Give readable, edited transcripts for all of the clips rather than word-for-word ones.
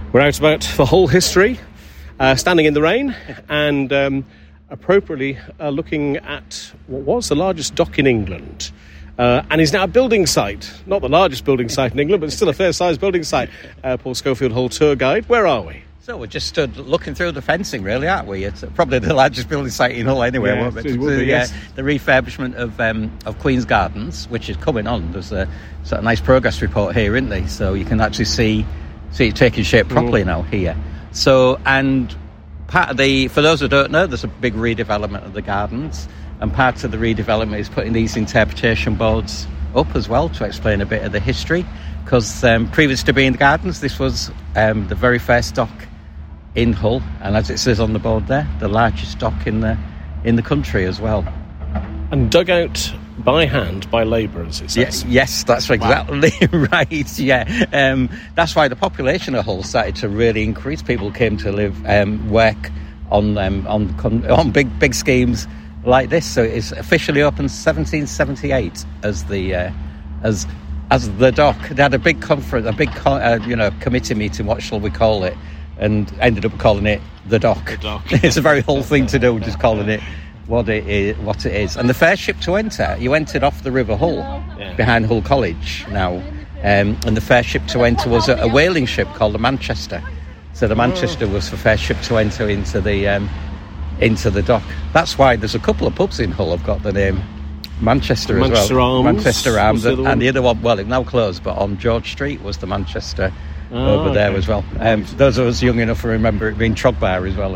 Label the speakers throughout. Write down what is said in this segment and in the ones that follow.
Speaker 1: We're out about for Hull history, standing in the rain and appropriately looking at what was the largest dock in England and is now a building site. Not the largest building site in England, but still a fair-sized building site. Paul Schofield, Hull tour guide. Where are we?
Speaker 2: So we're just stood looking through the fencing, really, aren't we? It's probably the largest building site in Hull anyway.
Speaker 1: Yeah,
Speaker 2: won't it?
Speaker 1: it would be, yes.
Speaker 2: The refurbishment of Queen's Gardens, which is coming on. There's a sort of nice progress report here, isn't there? So you can actually see it taking shape properly now here. So, and part of for those who don't know, there's a big redevelopment of the gardens, and part of the redevelopment is putting these interpretation boards up as well to explain a bit of the history. Because previous to being the gardens, this was the very first dock in Hull, and as it says on the board there, the largest dock in the country as well.
Speaker 1: And dug out by hand by labourers, it says.
Speaker 2: Yes, that's exactly right. Yeah, that's why the population of Hull started to really increase. People came to live, work on big schemes like this. So it's officially opened 1778 as the dock. They had a big conference, committee meeting. What shall we call it? And ended up calling it the dock. It's a very Hull thing to do, just calling it what it is. And the first ship to enter, you entered off the River Hull, behind Hull College now. And the first ship to enter was a whaling ship called the Manchester. So the Manchester was the first ship to enter into the dock. That's why there's a couple of pubs in Hull have got the name Manchester as well.
Speaker 1: Arms.
Speaker 2: Manchester Arms. And the other one, well, it's now closed, but on George Street was the Manchester over there as well. Those of us young enough to remember it being Trog Bar as well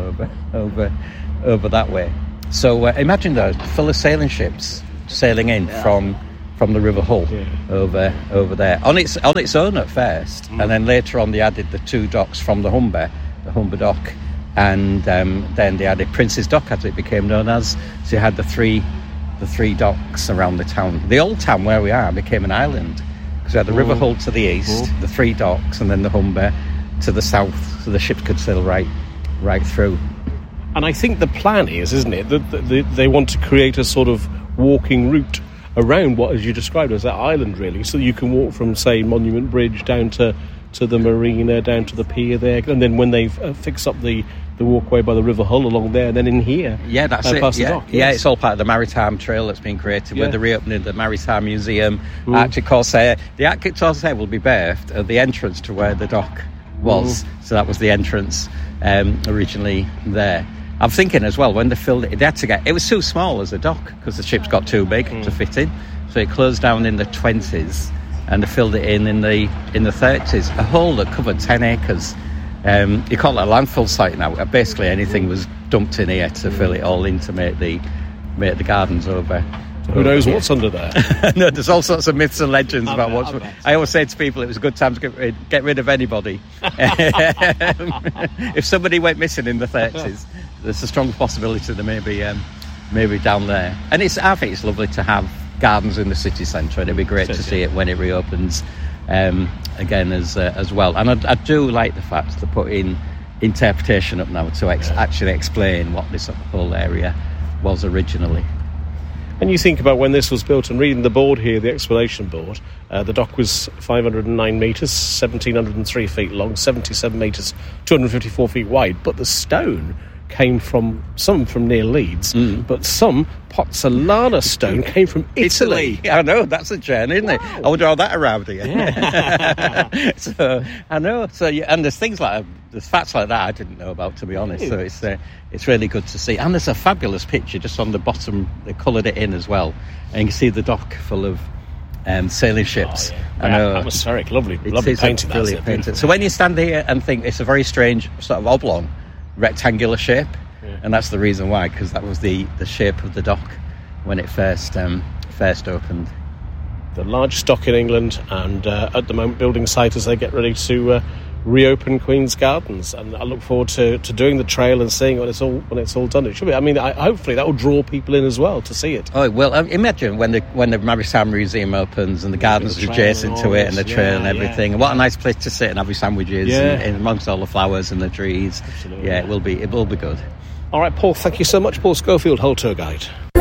Speaker 2: over that way. So imagine those full of sailing ships sailing in from the River Hull over there on its own at first, and then later on they added the two docks from the Humber dock, and then they added Prince's Dock as it became known as. So you had the three docks around the town. The old town where we are became an island. So we had the River Hull to the east, the three docks, and then the Humber to the south, so the ships could sail right through.
Speaker 1: And I think the plan is, isn't it, that they want to create a sort of walking route around what, as you described, as that island, really, so that you can walk from, say, Monument Bridge down to the marina, down to the pier there, and then when they've fixed up the walkway by the River Hull along there, and then in here.
Speaker 2: Yeah, that's it.
Speaker 1: Past the dock, yes.
Speaker 2: It's all part of the Maritime Trail that's been created with the reopening of the Maritime Museum. Arctic Corsair. The Arctic Corsair will be birthed at the entrance to where the dock was. So that was the entrance originally there. I'm thinking as well, when they filled it, they had to get... It was too small as a dock because the ships got too big to fit in. So it closed down in the 20s and they filled it in the 30s. A hole that covered 10 acres. You call it a landfill site now. Basically anything was dumped in here to fill it all in to make the gardens over.
Speaker 1: Who knows what's under there?
Speaker 2: No, there's all sorts of myths and legends about what's... I always say to people it was a good time to get rid of anybody. If somebody went missing in the 30s, there's a strong possibility they may be down there. And I think it's lovely to have gardens in the city centre, and it'd be great to see it when it reopens again as well. And I do like the fact to put in interpretation up now to actually explain what this whole area was originally.
Speaker 1: And you think about when this was built, and reading the board here, the explanation board, the dock was 509 metres, 1,703 feet long, 77 metres, 254 feet wide, but the stone came from near Leeds, but some Pozzolana stone came from Italy.
Speaker 2: I know, that's a journey, isn't it? Wow. I would draw that around here. Yeah. So I know. So and there's things like there's facts like that I didn't know about, to be honest. So it's really good to see. And there's a fabulous picture just on the bottom. They coloured it in as well, and you can see the dock full of sailing ships.
Speaker 1: I know. Atmospheric, lovely painting.
Speaker 2: Brilliant painting. So when you stand here and think it's a very strange sort of oblong, rectangular shape, and that's the reason why, because that was the shape of the dock when it first opened.
Speaker 1: The largest dock in England, and at the moment building site as they get ready to reopen Queen's Gardens, and I look forward to doing the trail and seeing when it's all done. It should be. I mean, hopefully that will draw people in as well to see it.
Speaker 2: Oh well, imagine when the Maritime Museum opens and the gardens are adjacent to it and the trail and everything. And what a nice place to sit and have your sandwiches and amongst all the flowers and the trees. Absolutely. Yeah, it will be good.
Speaker 1: All right, Paul. Thank you so much, Paul Schofield, Hull tour guide.